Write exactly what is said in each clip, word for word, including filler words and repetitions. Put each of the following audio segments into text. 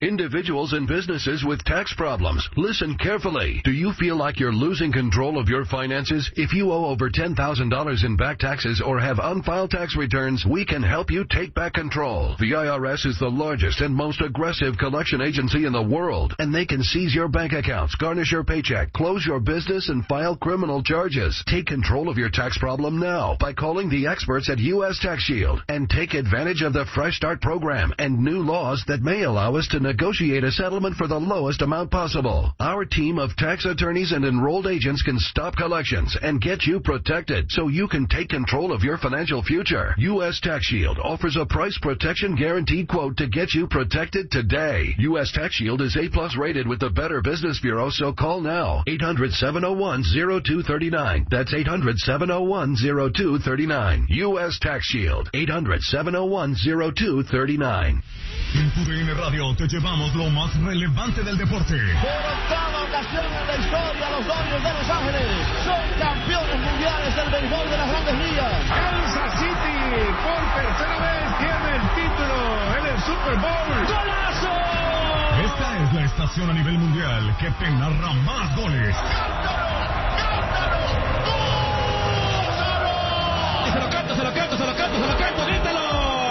Individuals and businesses with tax problems, listen carefully. Do you feel like you're losing control of your finances? If you owe over ten thousand dollars in back taxes or have unfiled tax returns, we can help you take back control. The I R S is the largest and most aggressive collection agency in the world, and they can seize your bank accounts, garnish your paycheck, close your business, and file criminal charges. Take control of your tax problem now by calling the experts at U S Tax Shield and take advantage of the Fresh Start program and new laws that may allow us to negotiate a settlement for the lowest amount possible. Our team of tax attorneys and enrolled agents can stop collections and get you protected so you can take control of your financial future. U S Tax Shield offers a price protection guaranteed quote to get you protected today. U S Tax Shield is A plus rated with the Better Business Bureau, so call now. eight hundred, seven oh one, oh two three nine. That's eight hundred, seven oh one, oh two three nine. U S Tax Shield. eight hundred, seven oh one, oh two three nine. En tu D N Radio te llevamos lo más relevante del deporte. Por octava ocasión en la historia, los Dodgers de Los Ángeles son campeones mundiales del béisbol de las Grandes Ligas. Kansas City por tercera vez tiene el título en el Super Bowl. ¡Golazo! Esta es la estación a nivel mundial que te narra más goles. Se lo canto, se lo canto, se lo canto, se lo canto, grítalo.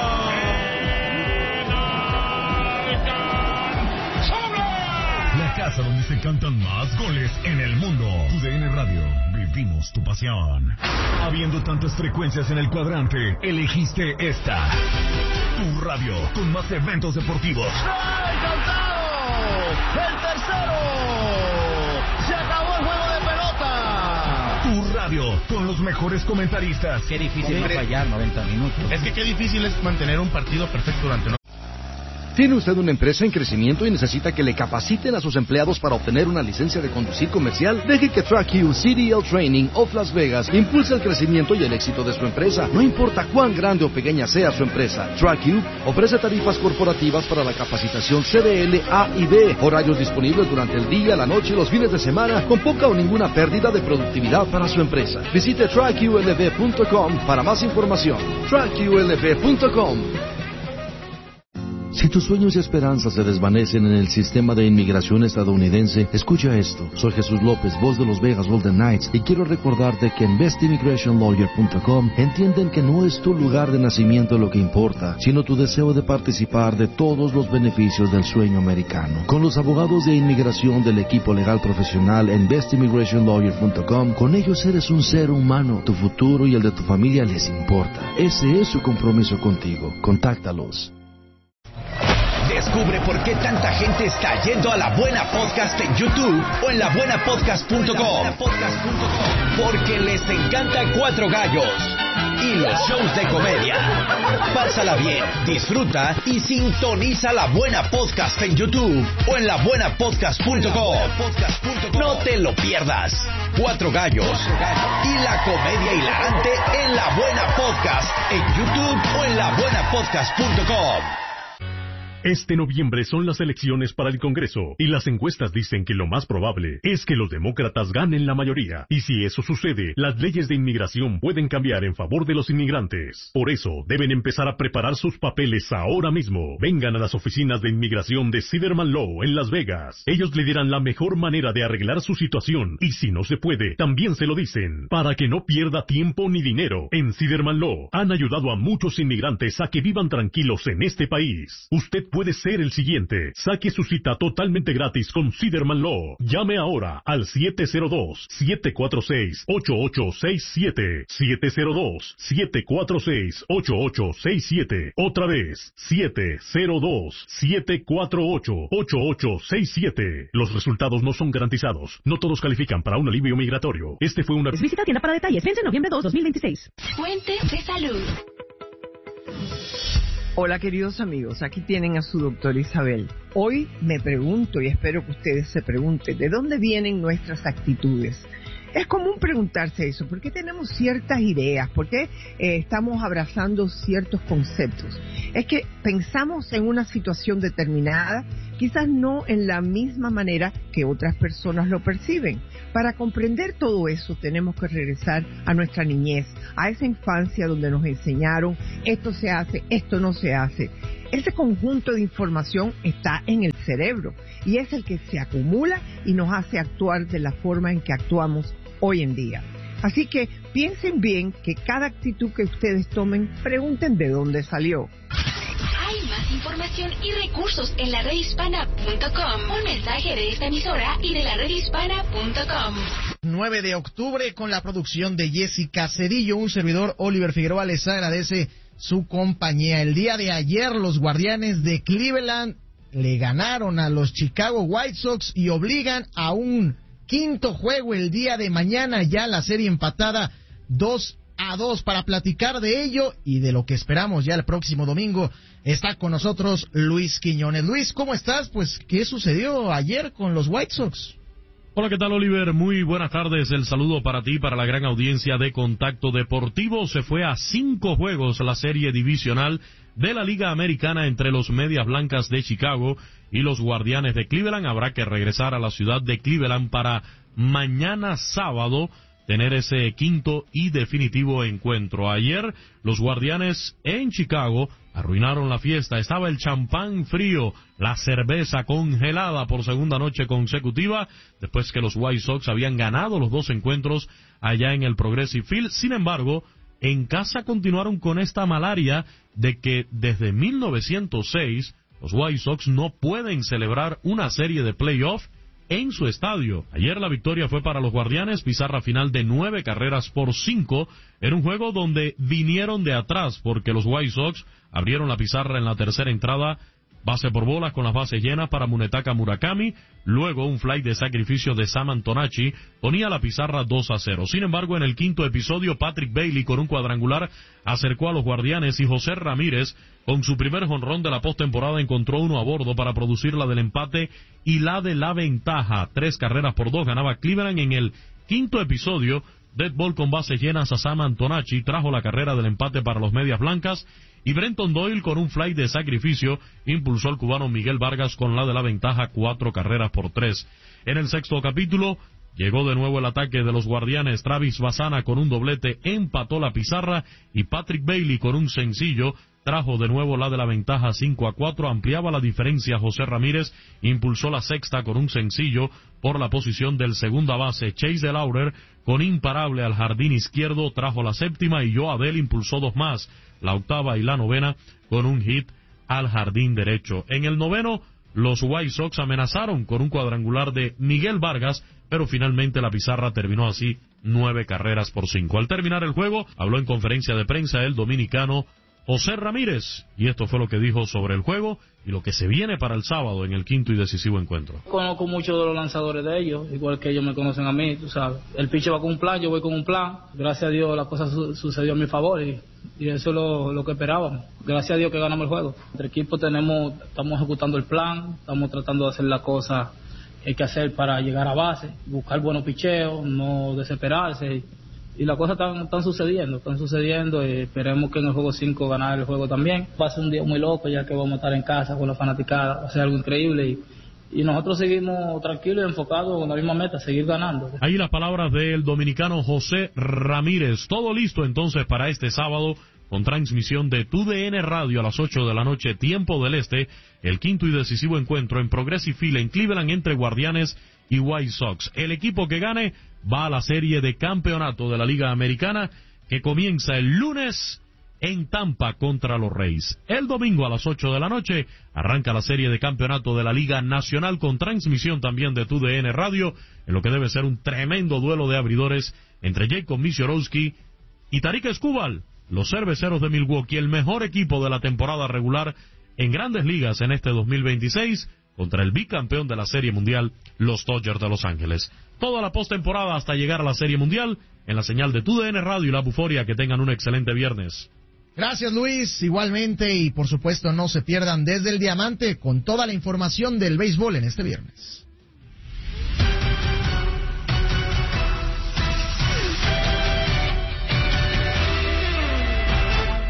La casa donde se cantan más goles en el mundo. U D N Radio, vivimos tu pasión. Habiendo tantas frecuencias en el cuadrante, elegiste esta. Tu radio, con más eventos deportivos. ¡Ay, cantado! ¡El tercero! ¡Se acabó el juego de pelota! Tu radio, con los mejores comentaristas. Qué difícil no fallar noventa minutos. Es que qué difícil es mantener un partido perfecto durante no. ¿Tiene usted una empresa en crecimiento y necesita que le capaciten a sus empleados para obtener una licencia de conducir comercial? Deje que TrackU C D L Training of Las Vegas impulse el crecimiento y el éxito de su empresa. No importa cuán grande o pequeña sea su empresa, TrackU ofrece tarifas corporativas para la capacitación C D L A y B, horarios disponibles durante el día, la noche y los fines de semana, con poca o ninguna pérdida de productividad para su empresa. Visite track U L V punto com para más información. track U L V punto com. Si tus sueños y esperanzas se desvanecen en el sistema de inmigración estadounidense, escucha esto. Soy Jesús López, voz de los Vegas Golden Knights, y quiero recordarte que en best immigration lawyer punto com entienden que no es tu lugar de nacimiento lo que importa, sino tu deseo de participar de todos los beneficios del sueño americano. Con los abogados de inmigración del equipo legal profesional en best immigration lawyer punto com, con ellos eres un ser humano. Tu futuro y el de tu familia les importa. Ese es su compromiso contigo. Contáctalos. Descubre por qué tanta gente está yendo a La Buena Podcast en YouTube o en la buena podcast punto com. Porque les encanta Cuatro Gallos y los shows de comedia. Pásala bien, disfruta y sintoniza La Buena Podcast en YouTube o en la buena podcast punto com. No te lo pierdas. Cuatro Gallos y la comedia hilarante en La Buena Podcast en YouTube o en la buena podcast punto com. Este noviembre son las elecciones para el Congreso y las encuestas dicen que lo más probable es que los demócratas ganen la mayoría. Y si eso sucede, las leyes de inmigración pueden cambiar en favor de los inmigrantes. Por eso, deben empezar a preparar sus papeles ahora mismo. Vengan a las oficinas de inmigración de Siderman Law en Las Vegas. Ellos le dirán la mejor manera de arreglar su situación y si no se puede, también se lo dicen, para que no pierda tiempo ni dinero. En Siderman Law han ayudado a muchos inmigrantes a que vivan tranquilos en este país. Usted puede ser el siguiente. Saque su cita totalmente gratis con Siderman Law. Llame ahora al siete cero dos, siete cuatro seis, ocho ocho seis siete. siete cero dos, siete cuatro seis, ocho ocho seis siete. Otra vez, siete cero dos, siete cuatro ocho, ocho ocho seis siete. Los resultados no son garantizados. No todos califican para un alivio migratorio. Este fue una... Visita tienda para detalles. Vence noviembre dos, dos mil veintiséis. Fuente de salud. Hola queridos amigos, aquí tienen a su doctora Isabel. Hoy me pregunto y espero que ustedes se pregunten, ¿de dónde vienen nuestras actitudes? Es común preguntarse eso, ¿por qué tenemos ciertas ideas? ¿Por qué eh, estamos abrazando ciertos conceptos? Es que pensamos en una situación determinada, quizás no en la misma manera que otras personas lo perciben. Para comprender todo eso tenemos que regresar a nuestra niñez, a esa infancia donde nos enseñaron esto se hace, esto no se hace. Ese conjunto de información está en el cerebro y es el que se acumula y nos hace actuar de la forma en que actuamos hoy en día. Así que piensen bien que cada actitud que ustedes tomen, pregunten de dónde salió. Hay más información y recursos en la red hispana punto com. Un mensaje de esta emisora y de la red hispana punto com. nueve de octubre con la producción de Jessica Cedillo. Un servidor, Oliver Figueroa, les agradece su compañía. El día de ayer los Guardianes de Cleveland le ganaron a los Chicago White Sox y obligan a un quinto juego el día de mañana, ya la serie empatada dos a dos. Para platicar de ello y de lo que esperamos ya el próximo domingo está con nosotros Luis Quiñones. Luis, ¿cómo estás? Pues, ¿qué sucedió ayer con los White Sox? Hola, ¿qué tal, Oliver? Muy buenas tardes. El saludo para ti, para la gran audiencia de Contacto Deportivo. Se fue a cinco juegos la serie divisional de la Liga Americana entre los Medias Blancas de Chicago y los Guardianes de Cleveland. Habrá que regresar a la ciudad de Cleveland para mañana sábado tener ese quinto y definitivo encuentro. Ayer los Guardianes en Chicago arruinaron la fiesta. Estaba el champán frío, la cerveza congelada por segunda noche consecutiva, después que los White Sox habían ganado los dos encuentros allá en el Progressive Field. Sin embargo, en casa continuaron con esta malaria de que desde mil novecientos seis los White Sox no pueden celebrar una serie de playoff en su estadio. Ayer la victoria fue para los Guardianes, pizarra final de nueve carreras por cinco, en un juego donde vinieron de atrás, porque los White Sox abrieron la pizarra en la tercera entrada, base por bolas con las bases llenas para Munetaka Murakami, luego un fly de sacrificio de Sam Antonacci ponía la pizarra dos a cero. Sin embargo, en el quinto episodio, Patrick Bailey con un cuadrangular acercó a los Guardianes y José Ramírez con su primer jonrón de la postemporada encontró uno a bordo para producir la del empate y la de la ventaja. Tres carreras por dos ganaba Cleveland en el quinto episodio. Dead ball con bases llenas a Sam Antonacci trajo la carrera del empate para los Medias Blancas y Brenton Doyle con un fly de sacrificio impulsó al cubano Miguel Vargas con la de la ventaja, cuatro carreras por tres. En el sexto capítulo llegó de nuevo el ataque de los Guardianes. Travis Bassana con un doblete empató la pizarra y Patrick Bailey con un sencillo trajo de nuevo la de la ventaja, cinco a cuatro, ampliaba la diferencia. José Ramírez impulsó la sexta con un sencillo por la posición del segunda base. Chase DeLaurer con imparable al jardín izquierdo trajo la séptima y Joe Adell impulsó dos más, la octava y la novena con un hit al jardín derecho. En el noveno, los White Sox amenazaron con un cuadrangular de Miguel Vargas, pero finalmente la pizarra terminó así, nueve carreras por cinco. Al terminar el juego, habló en conferencia de prensa el dominicano José Ramírez, y esto fue lo que dijo sobre el juego y lo que se viene para el sábado en el quinto y decisivo encuentro. Conozco muchos de los lanzadores de ellos, igual que ellos me conocen a mí, tú sabes. El pitcher va con un plan, yo voy con un plan. Gracias a Dios la cosa su sucedió a mi favor y, y eso es lo, lo que esperábamos. Gracias a Dios que ganamos el juego. Entre equipos tenemos, estamos ejecutando el plan, estamos tratando de hacer la cosa que hay que hacer para llegar a base, buscar buenos picheos, no desesperarse. Y las cosas están, están sucediendo, están sucediendo y esperemos que en el juego cinco ganar el juego también. Va a ser un día muy loco ya que vamos a estar en casa con la fanaticada, va a ser algo increíble y, y nosotros seguimos tranquilos y enfocados con la misma meta, seguir ganando. Ahí las palabras del dominicano José Ramírez. Todo listo entonces para este sábado con transmisión de T U D N Radio a las ocho de la noche, tiempo del este, el quinto y decisivo encuentro en Progressive Field en Cleveland entre Guardianes y White Sox. El equipo que gane va a la serie de campeonato de la Liga Americana que comienza el lunes en Tampa contra los Rays. El domingo a las ocho de la noche arranca la serie de campeonato de la Liga Nacional con transmisión también de T U D N Radio en lo que debe ser un tremendo duelo de abridores entre Jacob Misiorowski y Tarik Skubal, los cerveceros de Milwaukee, el mejor equipo de la temporada regular en Grandes Ligas en este dos mil veintiséis contra el bicampeón de la Serie Mundial, los Dodgers de Los Ángeles. Toda la postemporada hasta llegar a la Serie Mundial en la señal de T U D N Radio y La Buforia. Que tengan un excelente viernes. Gracias, Luis, igualmente, y por supuesto no se pierdan Desde el Diamante con toda la información del béisbol en este viernes.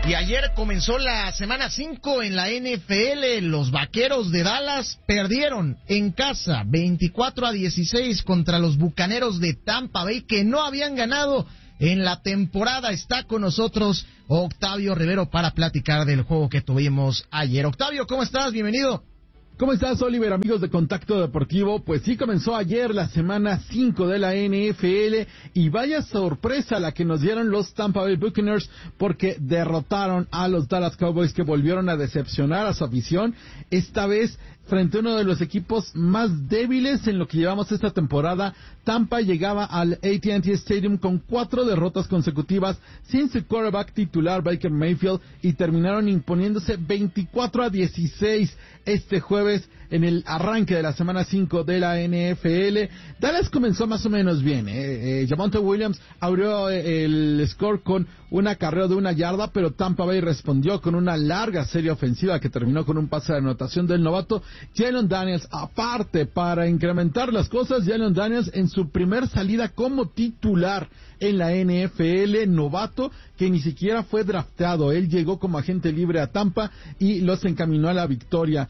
Y ayer comenzó la semana cinco en la N F L. Los Vaqueros de Dallas perdieron en casa veinticuatro a dieciséis contra los Bucaneros de Tampa Bay, que no habían ganado en la temporada. Está con nosotros Octavio Rivero para platicar del juego que tuvimos ayer. Octavio, ¿cómo estás? Bienvenido. ¿Cómo estás, Oliver, amigos de Contacto Deportivo? Pues sí, comenzó ayer la semana cinco de la N F L y vaya sorpresa la que nos dieron los Tampa Bay Buccaneers, porque derrotaron a los Dallas Cowboys, que volvieron a decepcionar a su afición, esta vez frente a uno de los equipos más débiles en lo que llevamos esta temporada. Tampa llegaba al A T and T Stadium con cuatro derrotas consecutivas sin su quarterback titular Baker Mayfield, y terminaron imponiéndose veinticuatro a dieciséis este jueves en el arranque de la semana cinco de la N F L. Dallas comenzó más o menos bien, eh, eh, Javonte Williams abrió el score con un acarreo de una yarda, pero Tampa Bay respondió con una larga serie ofensiva que terminó con un pase de anotación del novato Jalen Daniels. Aparte, para incrementar las cosas, Jalen Daniels en su primer salida como titular en la N F L, novato que ni siquiera fue drafteado, él llegó como agente libre a Tampa y los encaminó a la victoria.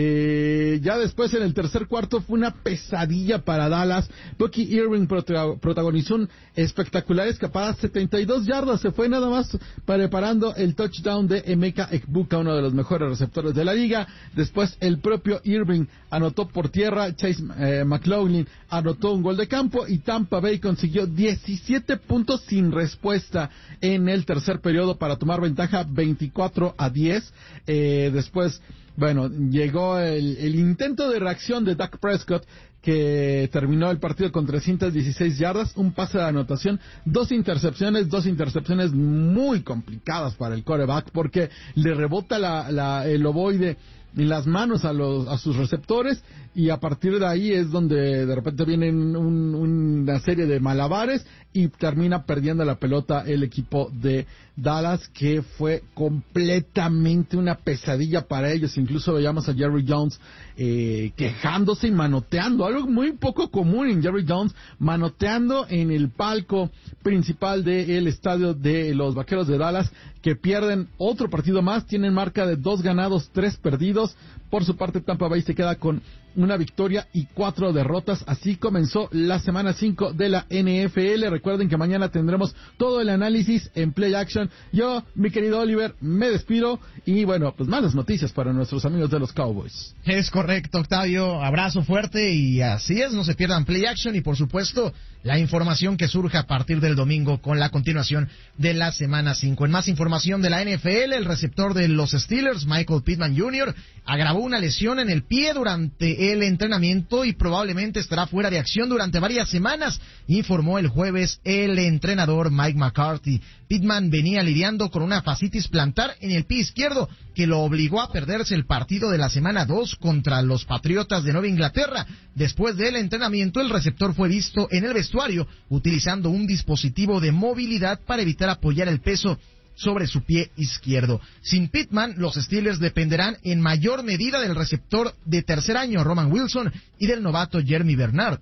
Eh, ya después, en el tercer cuarto, fue una pesadilla para Dallas. Bucky Irving prota- protagonizó un espectacular escapada, setenta y dos yardas, se fue nada más preparando el touchdown de Emeka Egbuka, uno de los mejores receptores de la liga. Después el propio Irving anotó por tierra, Chase eh, McLaughlin anotó un gol de campo y Tampa Bay consiguió diecisiete puntos sin respuesta en el tercer periodo para tomar ventaja veinticuatro a diez. Eh, después, bueno, llegó el, el intento de reacción de Dak Prescott, que terminó el partido con trescientas dieciséis yardas, un pase de anotación, dos intercepciones, dos intercepciones muy complicadas para el quarterback, porque le rebota la, la, el ovoide en las manos a los a sus receptores, y a partir de ahí es donde de repente vienen un, una serie de malabares y termina perdiendo la pelota el equipo de Dallas, que fue completamente una pesadilla para ellos. Incluso veíamos a Jerry Jones eh, quejándose y manoteando, algo muy poco común en Jerry Jones, manoteando en el palco principal del estadio de los Vaqueros de Dallas, que pierden otro partido más, tienen marca de dos ganados, tres perdidos. Por su parte, Tampa Bay se queda con una victoria y cuatro derrotas. Así comenzó la semana cinco de la N F L. Recuerden que mañana tendremos todo el análisis en Play Action. Yo, mi querido Oliver, me despido y bueno, pues malas noticias para nuestros amigos de los Cowboys. Es correcto, Octavio, abrazo fuerte y así es, no se pierdan Play Action y por supuesto la información que surja a partir del domingo con la continuación de la semana cinco. En más información de la N F L, el receptor de los Steelers, Michael Pittman junior, agravó una lesión en el pie durante el entrenamiento y probablemente estará fuera de acción durante varias semanas, informó el jueves el entrenador Mike McCarthy. Pittman venía lidiando con una fascitis plantar en el pie izquierdo que lo obligó a perderse el partido de la semana dos contra los Patriotas de Nueva Inglaterra. Después del entrenamiento, el receptor fue visto en el vestuario utilizando un dispositivo de movilidad para evitar apoyar el peso sobre su pie izquierdo. Sin Pittman, los Steelers dependerán en mayor medida del receptor de tercer año, Roman Wilson, y del novato Jeremy Bernard.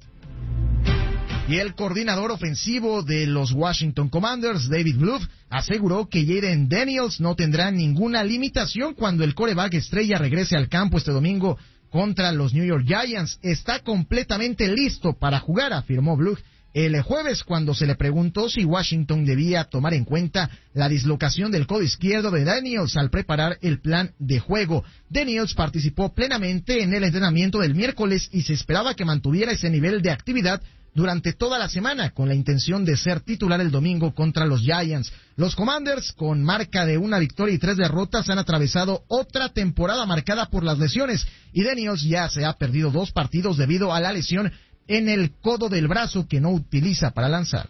Y el coordinador ofensivo de los Washington Commanders, David Bluff, aseguró que Jaden Daniels no tendrá ninguna limitación cuando el quarterback estrella regrese al campo este domingo contra los New York Giants. Está completamente listo para jugar, afirmó Bluff el jueves cuando se le preguntó si Washington debía tomar en cuenta la dislocación del codo izquierdo de Daniels al preparar el plan de juego. Daniels participó plenamente en el entrenamiento del miércoles y se esperaba que mantuviera ese nivel de actividad durante toda la semana, con la intención de ser titular el domingo contra los Giants. Los Commanders, con marca de una victoria y tres derrotas, han atravesado otra temporada marcada por las lesiones, y Daniels ya se ha perdido dos partidos debido a la lesión en el codo del brazo que no utiliza para lanzar.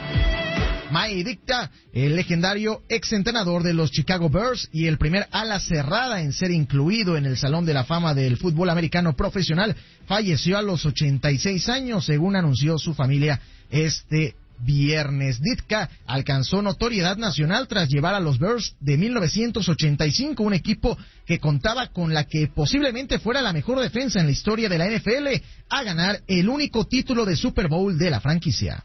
Mike Ditka, el legendario exentrenador de los Chicago Bears y el primer ala cerrada en ser incluido en el Salón de la Fama del fútbol americano profesional, falleció a los ochenta y seis años, según anunció su familia este viernes. Ditka alcanzó notoriedad nacional tras llevar a los Bears de mil novecientos ochenta y cinco, un equipo que contaba con la que posiblemente fuera la mejor defensa en la historia de la N F L, a ganar el único título de Super Bowl de la franquicia.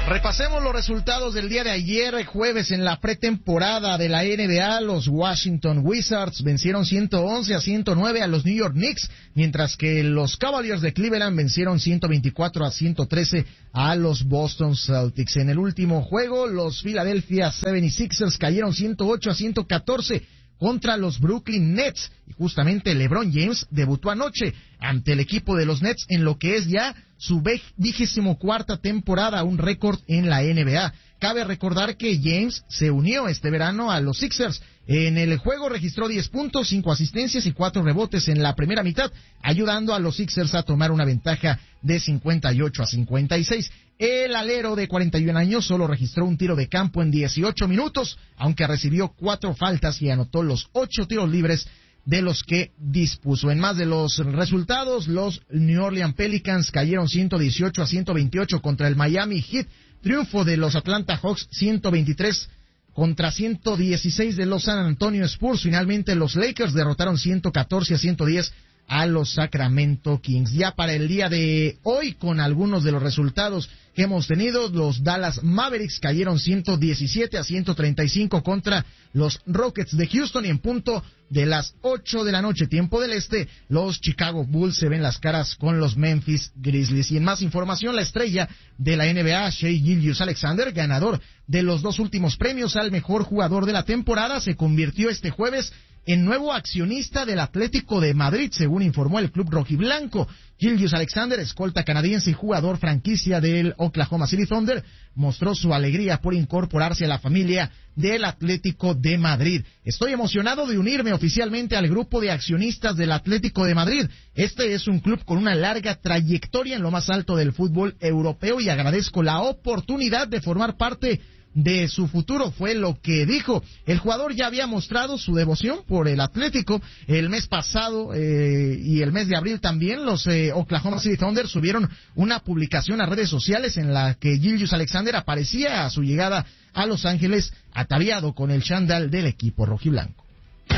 Repasemos los resultados del día de ayer, jueves, en la pretemporada de la N B A. Los Washington Wizards vencieron ciento once a ciento nueve a los New York Knicks, mientras que los Cavaliers de Cleveland vencieron ciento veinticuatro a ciento trece a los Boston Celtics. En el último juego, los Philadelphia setenta y seis ers cayeron ciento ocho a ciento catorce contra los Brooklyn Nets, y justamente LeBron James debutó anoche ante el equipo de los Nets en lo que es ya su vigésimo cuarta temporada, un récord en la N B A. Cabe recordar que James se unió este verano a los Sixers. En el juego registró diez puntos, cinco asistencias y cuatro rebotes en la primera mitad, ayudando a los Sixers a tomar una ventaja de cincuenta y ocho a cincuenta y seis. El alero de cuarenta y un años solo registró un tiro de campo en dieciocho minutos, aunque recibió cuatro faltas y anotó los ocho tiros libres de los que dispuso. En más de los resultados, los New Orleans Pelicans cayeron ciento dieciocho a ciento veintiocho contra el Miami Heat. Triunfo de los Atlanta Hawks ciento veintitrés contra ciento dieciséis de los San Antonio Spurs. Finalmente, los Lakers derrotaron ciento catorce a ciento diez a los Sacramento Kings. Ya para el día de hoy, con algunos de los resultados que hemos tenido, los Dallas Mavericks cayeron ciento diecisiete a ciento treinta y cinco contra los Rockets de Houston, y en punto de las ocho de la noche, tiempo del este, los Chicago Bulls se ven las caras con los Memphis Grizzlies. Y en más información, la estrella de la N B A, Shai Gilgeous-Alexander, ganador de los dos últimos premios al mejor jugador de la temporada, se convirtió este jueves en nuevo accionista del Atlético de Madrid, según informó el club rojiblanco. Gilgeous-Alexander, escolta canadiense y jugador franquicia del Oklahoma City Thunder, mostró su alegría por incorporarse a la familia del Atlético de Madrid. Estoy emocionado de unirme oficialmente al grupo de accionistas del Atlético de Madrid. Este es un club con una larga trayectoria en lo más alto del fútbol europeo y agradezco la oportunidad de formar parte de su futuro, fue lo que dijo. El jugador ya había mostrado su devoción por el Atlético el mes pasado eh, y el mes de abril también. Los eh, Oklahoma City Thunder subieron una publicación a redes sociales en la que Gilgeous-Alexander aparecía a su llegada a Los Ángeles ataviado con el chándal del equipo rojiblanco.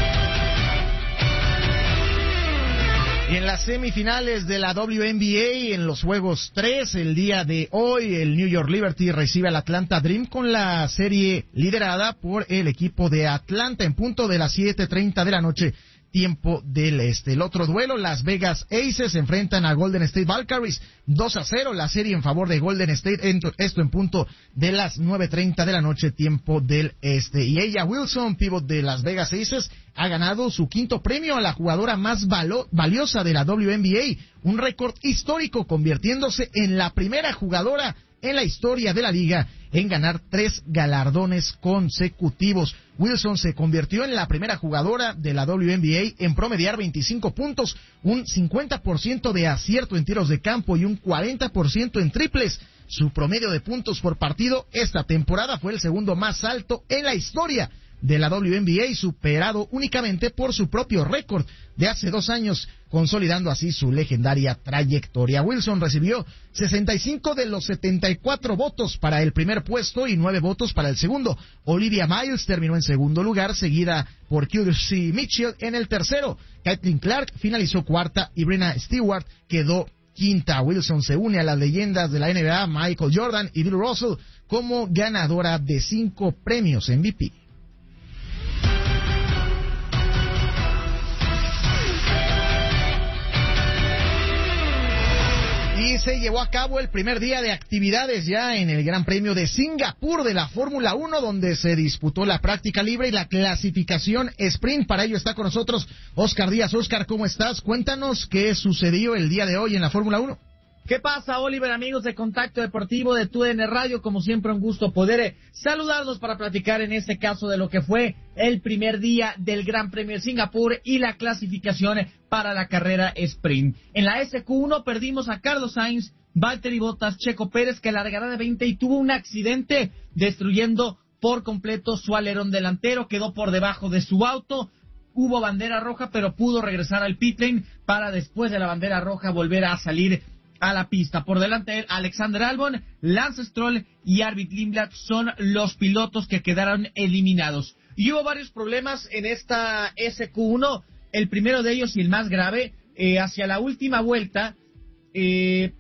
Y en las semifinales de la W N B A, en los juegos tres, el día de hoy, el New York Liberty recibe al Atlanta Dream con la serie liderada por el equipo de Atlanta en punto de las siete treinta de la noche, tiempo del este. El otro duelo, Las Vegas Aces enfrentan a Golden State Valkyries, dos a cero, la serie en favor de Golden State, esto en punto de las nueve treinta de la noche, tiempo del este. Y A'ja Wilson, pívot de Las Vegas Aces, ha ganado su quinto premio a la jugadora más valo- valiosa de la W N B A, un récord histórico, convirtiéndose en la primera jugadora en la historia de la liga en ganar tres galardones consecutivos. Wilson se convirtió en la primera jugadora de la W N B A en promediar veinticinco puntos, un cincuenta por ciento de acierto en tiros de campo y un cuarenta por ciento en triples. Su promedio de puntos por partido esta temporada fue el segundo más alto en la historia de la W N B A, superado únicamente por su propio récord de hace dos años, consolidando así su legendaria trayectoria. Wilson recibió sesenta y cinco de los setenta y cuatro votos para el primer puesto y nueve votos para el segundo. Olivia Miles terminó en segundo lugar, seguida por Kelsey Mitchell en el tercero. Caitlin Clark finalizó cuarta y Brenna Stewart quedó quinta. Wilson se une a las leyendas de la N B A, Michael Jordan y Bill Russell, como ganadora de cinco premios M V P. Y se llevó a cabo el primer día de actividades ya en el Gran Premio de Singapur de la Fórmula uno, donde se disputó la práctica libre y la clasificación sprint. Para ello está con nosotros Oscar Díaz. Oscar, ¿cómo estás? Cuéntanos qué sucedió el día de hoy en la Fórmula uno. ¿Qué pasa, Oliver, amigos de Contacto Deportivo de T U D N Radio? Como siempre, un gusto poder eh, saludarlos para platicar en este caso de lo que fue el primer día del Gran Premio de Singapur y la clasificación para la carrera sprint. En la S Q uno perdimos a Carlos Sainz, Valtteri Bottas, Checo Pérez, que largará de veinte y tuvo un accidente destruyendo por completo su alerón delantero, quedó por debajo de su auto. Hubo bandera roja, pero pudo regresar al pit lane para después de la bandera roja volver a salir a la pista. Por delante, Alexander Albon, Lance Stroll y Arvid Lindblad son los pilotos que quedaron eliminados. Y hubo varios problemas en esta S Q uno. El primero de ellos y el más grave, eh, hacia la última vuelta, eh,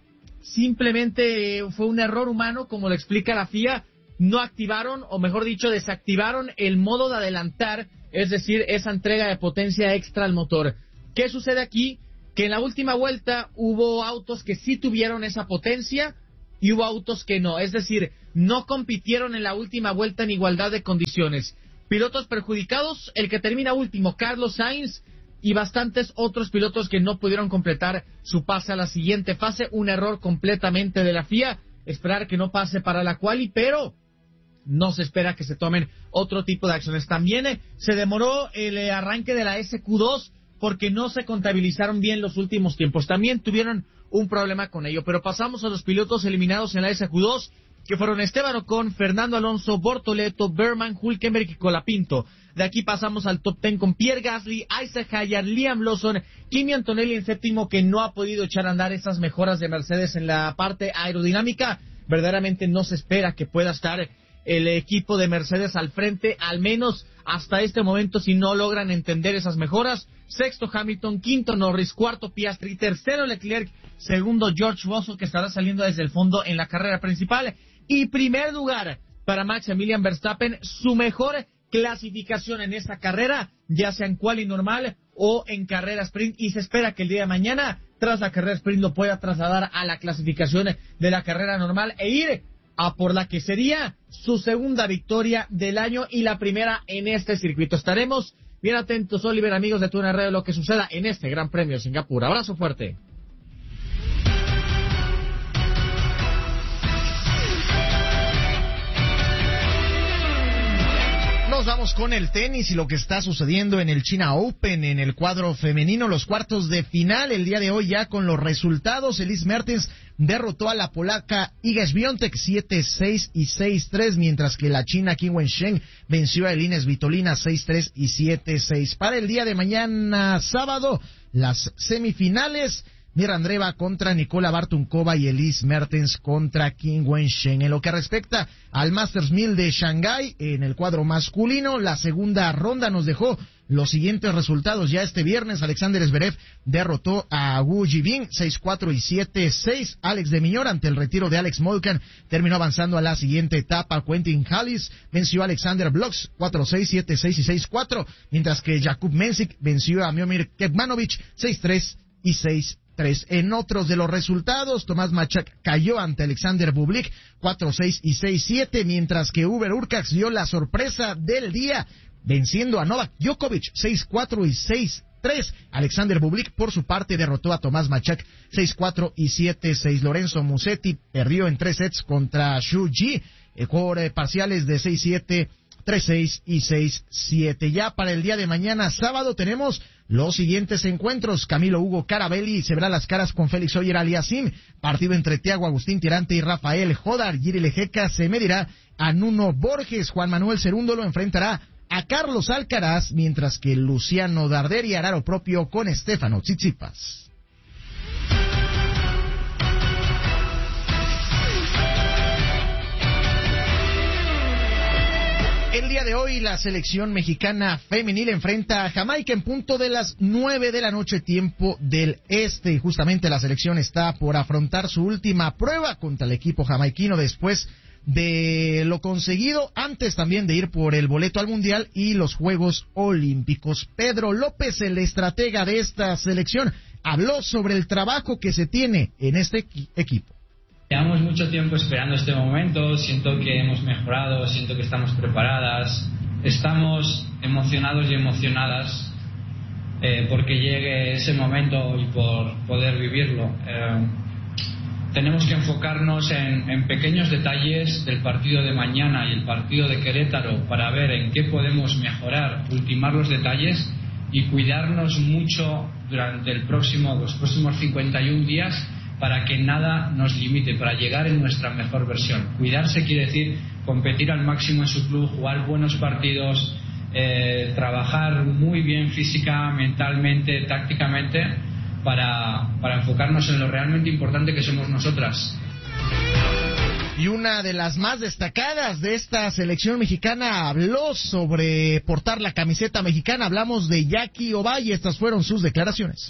simplemente fue un error humano, como lo explica la F I A. No activaron, o mejor dicho, desactivaron el modo de adelantar, es decir, esa entrega de potencia extra al motor. ¿Qué sucede aquí? Que en la última vuelta hubo autos que sí tuvieron esa potencia y hubo autos que no, es decir, no compitieron en la última vuelta en igualdad de condiciones. Pilotos perjudicados, el que termina último, Carlos Sainz, y bastantes otros pilotos que no pudieron completar su pase a la siguiente fase. Un error completamente de la F I A, esperar que no pase para la quali, pero no se espera que se tomen otro tipo de acciones. También eh, se demoró el eh, arranque de la S Q dos porque no se contabilizaron bien los últimos tiempos. También tuvieron un problema con ello. Pero pasamos a los pilotos eliminados en la S Q dos, que fueron Esteban Ocon, Fernando Alonso, Bortoleto, Berman, Hülkenberg y Colapinto. De aquí pasamos al top ten con Pierre Gasly, Isaac Hayar, Liam Lawson, Kimi Antonelli en séptimo, que no ha podido echar a andar esas mejoras de Mercedes en la parte aerodinámica. Verdaderamente no se espera que pueda estar el equipo de Mercedes al frente, al menos hasta este momento, si no logran entender esas mejoras. Sexto Hamilton, quinto Norris, cuarto Piastri, tercero Leclerc, segundo George Russell, que estará saliendo desde el fondo en la carrera principal, y primer lugar para Maximilian Verstappen, su mejor clasificación en esta carrera, ya sea en quali normal o en carrera sprint, y se espera que el día de mañana, tras la carrera sprint, lo pueda trasladar a la clasificación de la carrera normal e ir a por la que sería su segunda victoria del año y la primera en este circuito. Estaremos bien atentos, Oliver, amigos de TUDN Radio, lo que suceda en este Gran Premio de Singapur. Abrazo fuerte. Nos vamos con el tenis y lo que está sucediendo en el China Open, en el cuadro femenino, los cuartos de final. El día de hoy ya con los resultados, Elise Mertens derrotó a la polaca Iga Świątek siete seis y seis tres, mientras que la china Qin Wensheng venció a Elina Svitolina seis tres y siete seis. Para el día de mañana, sábado, las semifinales: Mira Andreeva contra Nikola Bartunkova y Elise Mertens contra Qin Wensheng. En lo que respecta al Masters mil de Shanghái, en el cuadro masculino, la segunda ronda nos dejó los siguientes resultados. Ya este viernes, Alexander Zverev derrotó a Wu Jibin seis cuatro y siete seis. Alex de Minaur, ante el retiro de Alex Molcan, terminó avanzando a la siguiente etapa. Quentin Halys venció a Alexander Bloks cuatro seis, siete seis y seis cuatro, mientras que Jakub Mensik venció a Miomir Kecmanovic seis tres y seis tres. En otros de los resultados, Tomás Machak cayó ante Alexander Bublik cuatro seis y seis siete, mientras que Uber Urcax dio la sorpresa del día, venciendo a Novak Djokovic seis cuatro y seis tres. Alexander Bublik, por su parte, derrotó a Tomás Machak seis cuatro y siete seis. Lorenzo Musetti perdió en tres sets contra Xu Ji, eh, por eh, parciales de seis siete, tres seis y seis siete. Ya para el día de mañana, sábado, tenemos los siguientes encuentros. Camilo Hugo Carabelli se verá las caras con Félix Oyer Aliassime. Partido entre Thiago Agustín Tirante y Rafael Jodar. Giri Lejeca se medirá a Nuno Borges. Juan Manuel Cerúndolo enfrentará a Carlos Alcaraz, mientras que Luciano Darderi hará lo propio con Stefano Tsitsipas. El día de hoy la selección mexicana femenil enfrenta a Jamaica en punto de las nueve de la noche, tiempo del este. Y justamente la selección está por afrontar su última prueba contra el equipo jamaiquino después de lo conseguido antes también de ir por el boleto al Mundial y los Juegos Olímpicos. Pedro López, el estratega de esta selección, habló sobre el trabajo que se tiene en este equi- equipo. Llevamos mucho tiempo esperando este momento, siento que hemos mejorado, siento que estamos preparadas, estamos emocionados y emocionadas eh, porque llegue ese momento y por poder vivirlo. Eh, tenemos que enfocarnos en, en pequeños detalles del partido de mañana y el partido de Querétaro para ver en qué podemos mejorar, ultimar los detalles y cuidarnos mucho durante el próximo, los próximos cincuenta y un días, para que nada nos limite, para llegar en nuestra mejor versión. Cuidarse quiere decir competir al máximo en su club, jugar buenos partidos, eh, trabajar muy bien física, mentalmente, tácticamente, para, para enfocarnos en lo realmente importante que somos nosotras. Y una de las más destacadas de esta selección mexicana habló sobre portar la camiseta mexicana. Hablamos de Jackie Ovalle, estas fueron sus declaraciones.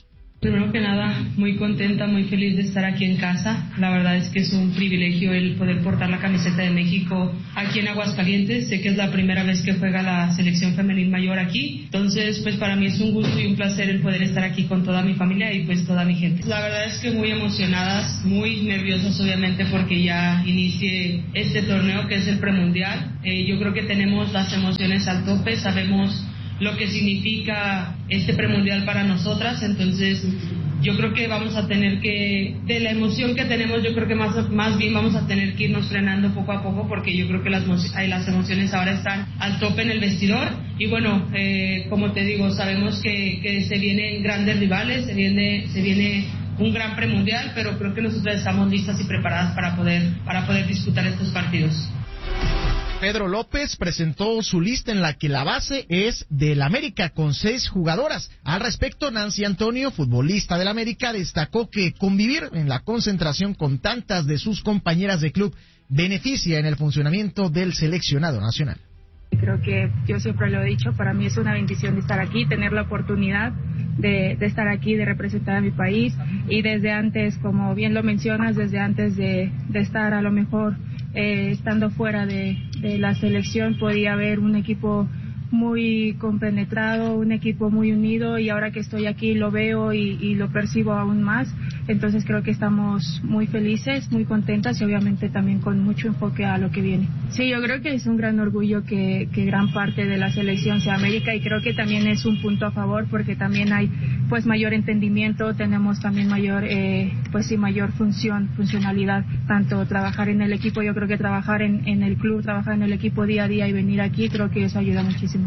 Primero que nada, muy contenta, muy feliz de estar aquí en casa. La verdad es que es un privilegio el poder portar la camiseta de México aquí en Aguascalientes. Sé que es la primera vez que juega la selección femenil mayor aquí. Entonces, pues para mí es un gusto y un placer el poder estar aquí con toda mi familia y pues toda mi gente. La verdad es que muy emocionadas, muy nerviosas obviamente porque ya inicie este torneo que es el premundial. Eh, yo creo que tenemos las emociones al tope, sabemos lo que significa este premundial para nosotras, entonces yo creo que vamos a tener que, de la emoción que tenemos, yo creo que más, más bien vamos a tener que irnos frenando poco a poco, porque yo creo que las, las emociones ahora están al tope en el vestidor, y bueno, eh, como te digo, sabemos que, que se vienen grandes rivales, se viene, se viene un gran premundial, pero creo que nosotras estamos listas y preparadas para poder, para poder disputar estos partidos. Pedro López presentó su lista en la que la base es del América con seis jugadoras. Al respecto, Nancy Antonio, futbolista del América, destacó que convivir en la concentración con tantas de sus compañeras de club beneficia en el funcionamiento del seleccionado nacional. Creo que yo siempre lo he dicho, para mí es una bendición de estar aquí, tener la oportunidad de, de estar aquí, de representar a mi país, y desde antes, como bien lo mencionas, desde antes de, de estar a lo mejor eh, estando fuera de, de la selección, podía haber un equipo muy compenetrado, un equipo muy unido, y ahora que estoy aquí lo veo y, y lo percibo aún más. Entonces creo que estamos muy felices, muy contentas y obviamente también con mucho enfoque a lo que viene. Sí, yo creo que es un gran orgullo que, que gran parte de la selección sea América, y creo que también es un punto a favor porque también hay pues mayor entendimiento, tenemos también mayor eh, pues sí mayor función, funcionalidad, tanto trabajar en el equipo, yo creo que trabajar en, en el club, trabajar en el equipo día a día y venir aquí, creo que eso ayuda muchísimo.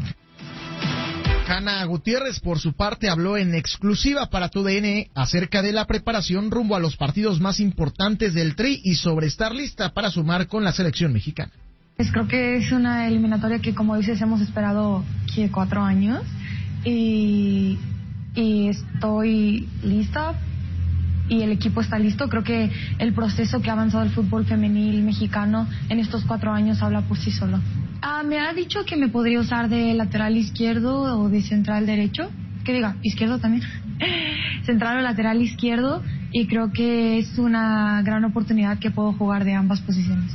Hanna Gutiérrez, por su parte, habló en exclusiva para T U D N acerca de la preparación rumbo a los partidos más importantes del Tri y sobre estar lista para sumar con la selección mexicana. Pues creo que es una eliminatoria que, como dices, hemos esperado ¿qué? cuatro años y, y estoy lista y el equipo está listo. Creo que el proceso que ha avanzado el fútbol femenil mexicano en estos cuatro años habla por sí solo. Ah, me ha dicho que me podría usar de lateral izquierdo o de central derecho. Que diga, izquierdo también. Central o lateral izquierdo. Y creo que es una gran oportunidad que puedo jugar de ambas posiciones.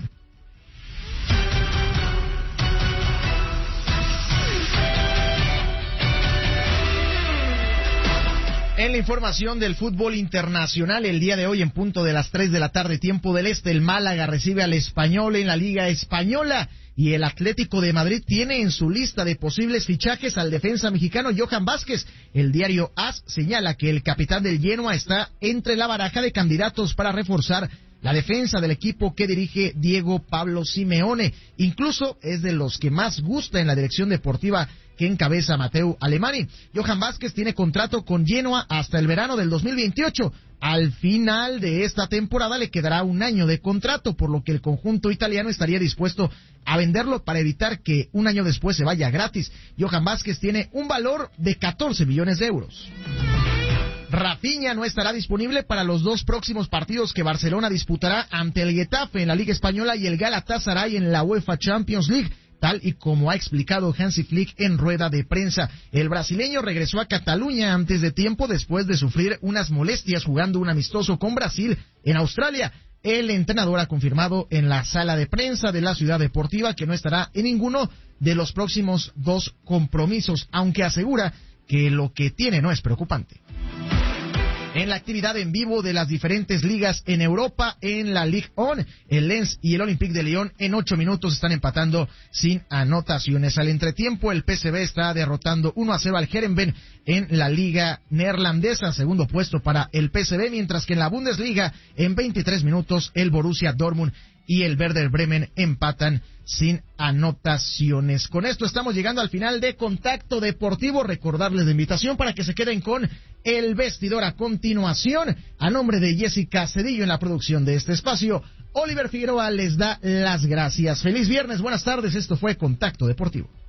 En la información del fútbol internacional, el día de hoy en punto de las tres de la tarde, tiempo del este, el Málaga recibe al Español en la Liga Española y el Atlético de Madrid tiene en su lista de posibles fichajes al defensa mexicano Johan Vázquez. El diario A S señala que el capitán del Genoa está entre la baraja de candidatos para reforzar la defensa del equipo que dirige Diego Pablo Simeone. Incluso es de los que más gusta en la dirección deportiva que encabeza Mateu Alemany. Johan Vázquez tiene contrato con Genoa hasta el verano del dos mil veintiocho. Al final de esta temporada le quedará un año de contrato, por lo que el conjunto italiano estaría dispuesto a venderlo para evitar que un año después se vaya gratis. Johan Vázquez tiene un valor de catorce millones de euros. Rafinha no estará disponible para los dos próximos partidos que Barcelona disputará ante el Getafe en la Liga Española y el Galatasaray en la UEFA Champions League, tal y como ha explicado Hansi Flick en rueda de prensa. El brasileño regresó a Cataluña antes de tiempo después de sufrir unas molestias jugando un amistoso con Brasil en Australia. El entrenador ha confirmado en la sala de prensa de la Ciudad Deportiva que no estará en ninguno de los próximos dos compromisos, aunque asegura que lo que tiene no es preocupante. En la actividad en vivo de las diferentes ligas en Europa, en la Ligue uno, el Lens y el Olympique de Lyon en ocho minutos están empatando sin anotaciones. Al entretiempo, el P S V está derrotando uno a cero al Heerenveen en la liga neerlandesa, segundo puesto para el P S V, mientras que en la Bundesliga, en veintitrés minutos, el Borussia Dortmund y el Werder Bremen empatan sin anotaciones. Con esto estamos llegando al final de Contacto Deportivo. Recordarles la invitación para que se queden con El Vestidor a continuación. A nombre de Jessica Cedillo en la producción de este espacio, Oliver Figueroa les da las gracias. Feliz viernes, buenas tardes. Esto fue Contacto Deportivo.